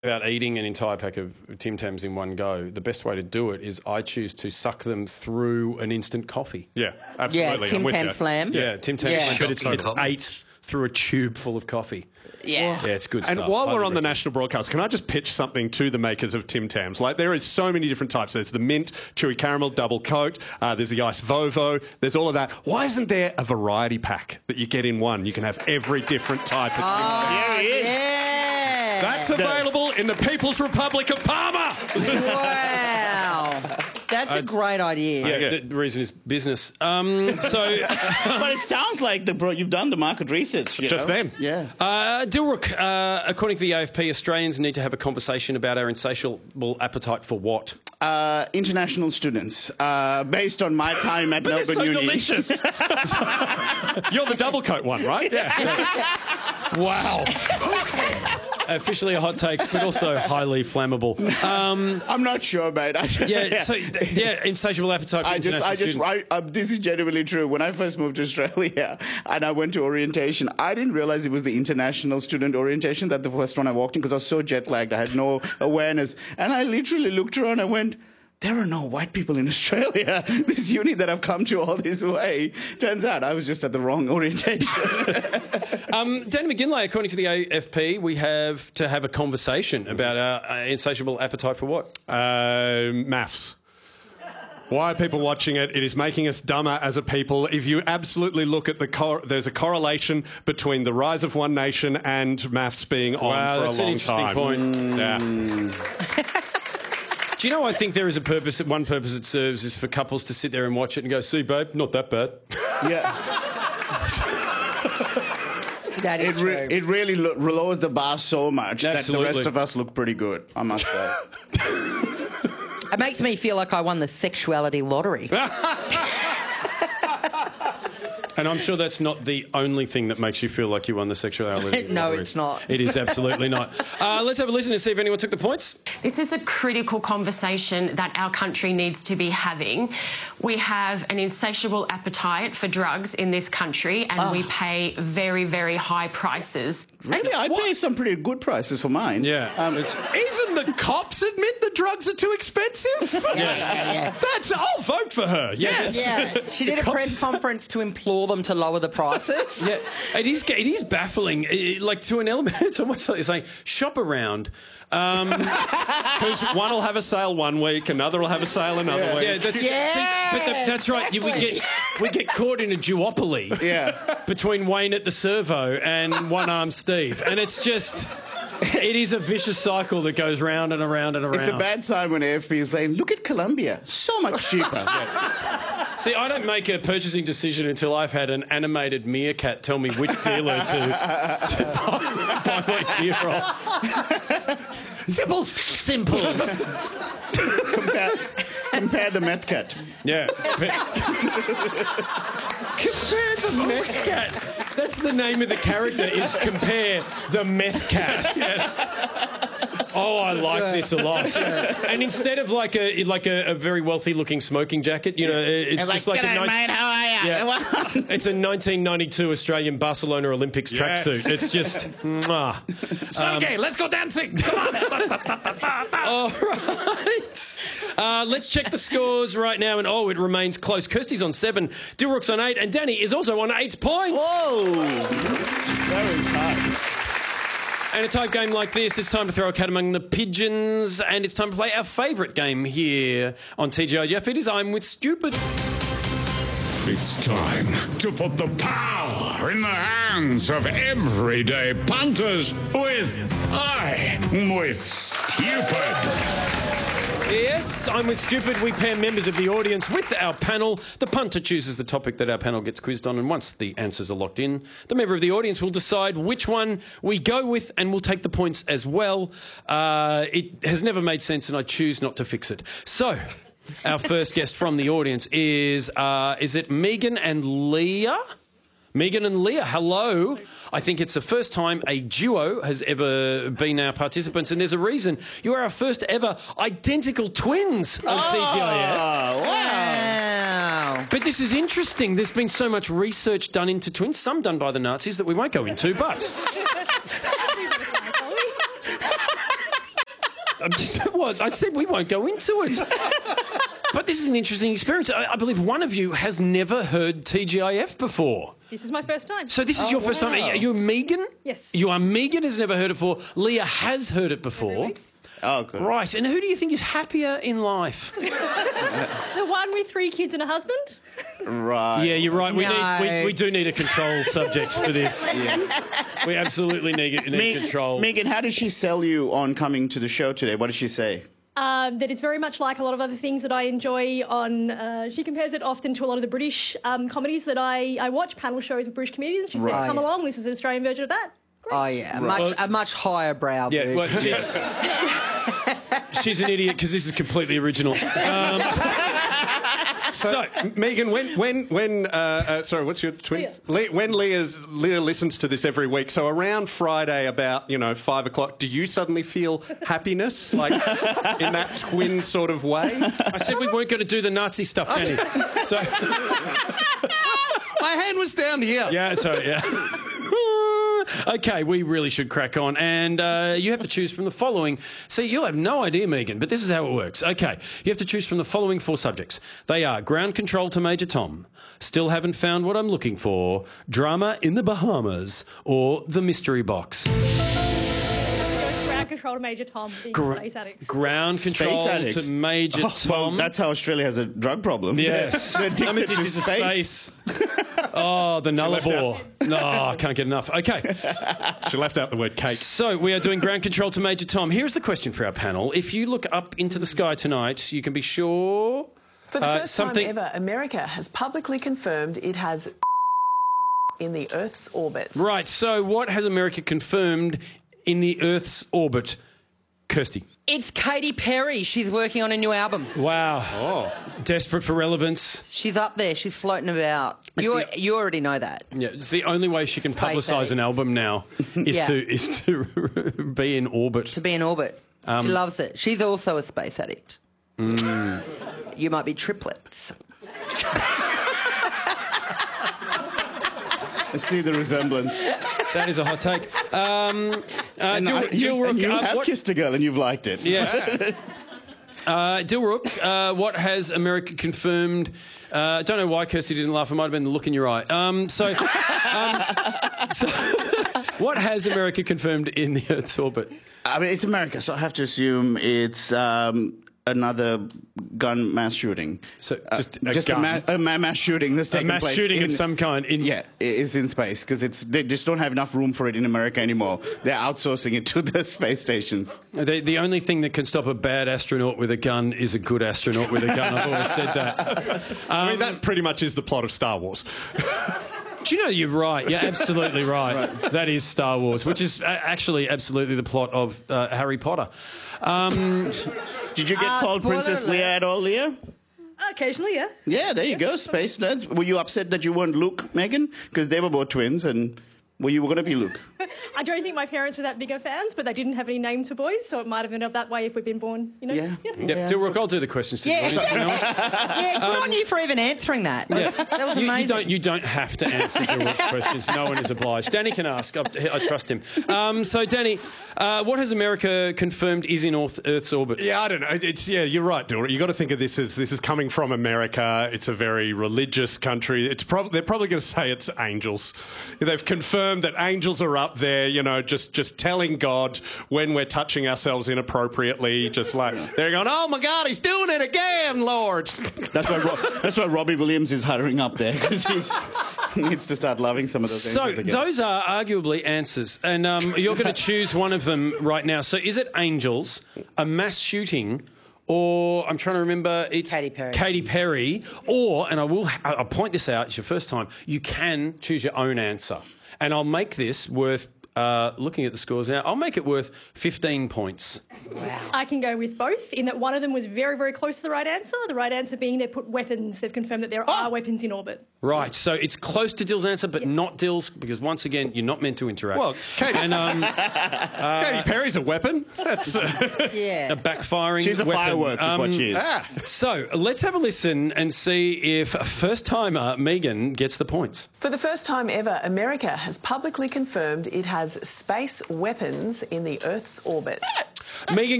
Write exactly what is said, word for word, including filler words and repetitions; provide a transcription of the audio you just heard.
about eating an entire pack of Tim Tams in one go, the best way to do it is I choose to suck them through an instant coffee. Yeah, absolutely. Yeah, Tim Tam you. Slam. Yeah, Tim Tam Yeah. Slam, but it's, So it's hot. eight through a tube full of coffee. Yeah. Yeah, it's good stuff. And while Highly we're on the recommend. national broadcast, can I just pitch something to the makers of Tim Tams? Like, there is so many different types. There's the mint, chewy caramel, double coat. Uh, there's the ice Vovo. There's all of that. Why isn't there a variety pack that you get in one? You can have every different type of Tim Tams. Oh, There he is. yeah. That's available in the People's Republic of Palma. Wow. That's a great idea. Yeah, Yeah. the reason is business. Um, so, But it sounds like the bro. You've done the market research. You Just know? them. Yeah. uh, Dilrook, uh, according to the A F P, Australians need to have a conversation about our insatiable appetite for what? Uh, international students, uh, based on my time at But Melbourne they're so Uni. delicious. You're the double coat one, right? Yeah. Wow. Officially a hot take, but also highly flammable. Um, I'm not sure, mate. I, yeah, so, yeah, insatiable appetite for I just, international I just, students. I, uh, this is genuinely true. When I first moved to Australia and I went to orientation, I didn't realize it was the international student orientation that the first one I walked in because I was so jet lagged. I had no awareness. And I literally looked around and went, there are no white people in Australia. This uni that I've come to all this way. Turns out I was just at the wrong orientation. Um, Danny McGinley, according to the A F P, we have to have a conversation about our uh, insatiable appetite for what? Uh, maths. Why are people watching it? It is making us dumber as a people. If you absolutely look at the... Cor- there's a correlation between the rise of One Nation and maths being on Wow, for that's a an long interesting time. point. Yeah. Do you know, I think there is a purpose, one purpose it serves is for couples to sit there and watch it and go, see, babe, not that bad. Yeah. That is It, re- true. it really lo- lowers the bar so much that the Absolutely. rest of us look pretty good, I must say. It makes me feel like I won the sexuality lottery. And I'm sure that's not the only thing that makes you feel like you won the sexuality. No, lottery. it's not. It is absolutely not. Uh, let's have a listen and see if anyone took the points. This is a critical conversation that our country needs to be having. We have an insatiable appetite for drugs in this country and we pay very, very high prices. Really, I pay some pretty good prices for mine. Yeah. Um, it's, Even the cops admit the drugs are too expensive? Yeah, yeah, yeah. That's... I'll vote for her. Yes. Yeah, she did a press conference to implore them to lower the prices. yeah, it is, it is baffling. It- like, to an element, it's almost like you're saying, shop around. Um, Because one will have a sale one week, another will have a sale another week. yeah, that's, Yeah, see, but the, that's right. You, we, get, we get caught in a duopoly yeah. between Wayne at the servo and one-armed Steve. And it's just... It is a vicious cycle that goes round and around and around. It's a bad sign when A F P is saying, look at Colombia, so much cheaper. See, I don't make a purchasing decision until I've had an animated meerkat tell me which dealer to, to buy, buy my gear off. Simples. Simples. compare, compare the meth cat. Yeah. Compare the meth cat. That's the name of the character, is Compare the Meth Cat. Yes. Oh, I like this a lot. And instead of like a like a, a very wealthy looking smoking jacket, you know, it's It's just like, like, "G'day, a nice, mate, how are you? Yeah. It's a nineteen ninety-two Australian Barcelona Olympics Yes. tracksuit. It's just, mwah. Okay, let's go dancing. All right. Uh, let's check the scores right now. And oh, it remains close. Kirsty's on seven, Dilrook's on eight, and Danny is also on eight points. Whoa. Very tight. And a tight game like this, it's time to throw a cat among the pigeons, and it's time to play our favourite game here on T G I F. It is I'm with Stupid. It's time to put the power in the hands of everyday punters with I'm with Stupid. Yes, I'm with Stupid. We pair members of the audience with our panel. The punter chooses the topic that our panel gets quizzed on, and once the answers are locked in, the member of the audience will decide which one we go with, and we'll take the points as well. Uh, it has never made sense, and I choose not to fix it. So, our first guest from the audience is, uh, is it Megan and Leah? Megan and Leah, hello. I think it's the first time a duo has ever been our participants, and there's a reason. You are our first ever identical twins on T G I F. Oh, wow. Wow. But this is interesting. There's been so much research done into twins, some done by the Nazis that we won't go into, but... I just was. I said we won't go into it. But this is an interesting experience. I, I believe one of you has never heard T G I F before. This is my first time. So this is Oh, your first time. Are you Megan? Yes. You are Megan has never heard it before. Leah has heard it before. week. Oh, good. Right. And who do you think is happier in life? The one with three kids and a husband? Right. Yeah, you're right. We, No. need, we, we do need a control subject for this. We absolutely need, need Me- control. Megan, how did she sell you on coming to the show today? What did she say? Um, that is very much like a lot of other things that I enjoy on... Uh, she compares it often to a lot of the British um, comedies that I, I watch, panel shows with British comedians. She said, Right. come along, this is an Australian version of that. Great. Oh, yeah. A much, a much higher brow Yeah, version. well, she's, she's an idiot because this is completely original. Um, so, Megan, when when when uh, uh, sorry, what's your twin? Leah. Le- when Leah's, Leah listens to this every week, so around Friday about you know five o'clock, do you suddenly feel happiness like in that twin sort of way? I said we weren't going to do the Nazi stuff, Danny. So, My hand was down here. yeah, sorry, yeah. Okay, we really should crack on. And uh, you have to choose from the following. See, you'll have no idea, Megan, but this is how it works. Okay, you have to choose from the following four subjects. They are ground control to Major Tom, still haven't found what I'm looking for, drama in the Bahamas, or the mystery box. Ground control to Major Tom, being Gra- space addicts. ground control Space addicts. to Major Oh, well, Tom. that's how Australia has a drug problem. Yes. They're I'm addicted addicted to to space. space. Oh, the Nullarbor. No, I can't get enough. Okay. She left out the word cake. So we are doing ground control to Major Tom. Here's the question for our panel. If you look up into the sky tonight, you can be sure... For the Uh, first something- time ever, America has publicly confirmed it has in the Earth's orbit. Right, so what has America confirmed in the Earth's orbit? Kirsty. It's Katy Perry. She's working on a new album. Wow. Oh. Desperate for relevance. She's up there. She's floating about. You, the- you already know that. Yeah, it's the only way she can Space publicise an addicts. album now is Yeah. to is to be in orbit. To be in orbit. Um, she loves it. She's also a space addict. Mm. You might be triplets. I see the resemblance. That is a hot take. Um, uh, And Dil- I- you, Dilrook, and you uh, have what- kissed a girl and you've liked it. Yes. Uh, Dilrook, uh, what has America confirmed? I uh, don't know why Kirsty didn't laugh. It might have been the look in your eye. Um, so, um, so what has America confirmed in the Earth's orbit? I mean, it's America, so I have to assume it's um, another gun mass shooting. So just uh, a just gun. a, ma- a ma- mass shooting that's A taking mass place shooting in, of some kind. In, Yeah, it is in space because it's they just don't have enough room for it in America anymore. They're outsourcing it to the space stations. The, the only thing that can stop a bad astronaut with a gun is a good astronaut with a gun. I've always said that. I mean, that pretty much is the plot of Star Wars. Do you know you're right? You're absolutely right. That is Star Wars, which is a- actually absolutely the plot of uh, Harry Potter. Um, Did you get Uh, called spoiler Princess alert. Leia at all, Leah? Occasionally, yeah. Yeah, there you go, space nerds. Were you upset that you weren't Luke, Megan? Because they were both twins, and well, you were going to be Luke. I don't think my parents were that big of fans, but they didn't have any names for boys, so it might have ended up that way if we'd been born, you know? Yeah. yeah, Dilrook, I'll do the questions. To Yeah. the audience now. Yeah, good on you for even answering that. That was, that was Um, You, amazing. you don't. You don't have to answer Dilrook's questions. No one is obliged. Danny can ask. I, I trust him. Um, so, Danny, uh, what has America confirmed is in Earth, Earth's orbit? Yeah, I don't know. It's yeah, you're right, Dilrook. You got to think of this as this is coming from America. It's a very religious country. It's probably they're probably going to say it's angels. They've confirmed that angels are up there. You know, just just telling God when we're touching ourselves inappropriately. Just like they're going, oh my God, he's doing it again, Lord. That's why Ro- that's why Robbie Williams is hiring up there because he needs to start loving some of those So angels again. those are arguably answers, and um, you're going to choose one of them right now. So is it angels, a mass shooting, or I'm trying to remember, it's Katy Perry. Katy Perry, or, and I will, I'll point this out. It's your first time. You can choose your own answer, and I'll make this worth. Uh, looking at the scores now, I'll make it worth fifteen points. I can go with both, in that one of them was very, very close to the right answer. The right answer being they put weapons. They've confirmed that there are weapons in orbit. Right, so it's close to Dill's answer, but not Dill's, because once again, you're not meant to interact. Well, Katy, and um, Katy Perry's a weapon. That's uh, Yeah. a backfiring She's a weapon. firework, is what Um, she is. ah. So let's have a listen and see if first timer Megan gets the points. For the first time ever, America has publicly confirmed it has space weapons in the Earth's orbit. Megan